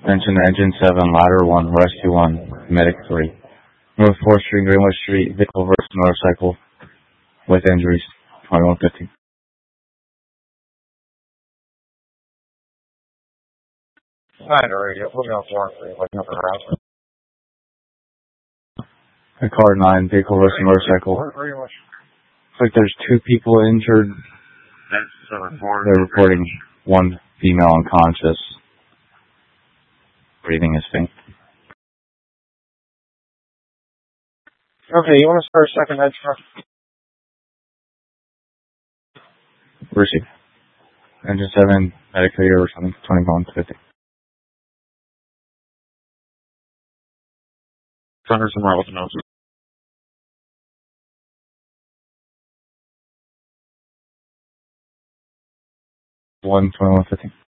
Attention Engine 7, Ladder 1, Rescue 1, Medic 3. North 4th Street, Greenwich Street, vehicle versus motorcycle with injuries, 2150. Radio, looking out for looking up the route. Car 9, vehicle versus motorcycle. Looks like there's 2 people injured. They're reporting 1 female unconscious. Breathing is faint. Okay, you want to start second head truck? Receive. Engine 7, medic 3 or something, 2150. Thunder somewhere with the nose. One 2150.